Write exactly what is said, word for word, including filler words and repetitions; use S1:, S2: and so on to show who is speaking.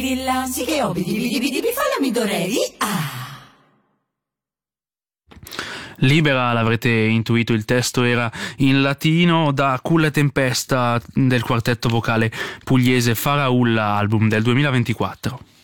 S1: Illa, sì che ho, bidi bidi bidi bidi, falla mi dorei. Ah.
S2: Libera, l'avrete intuito, il testo era in latino, da Culla e Tempesta del quartetto vocale pugliese Faraulla, album del duemilaventiquattro.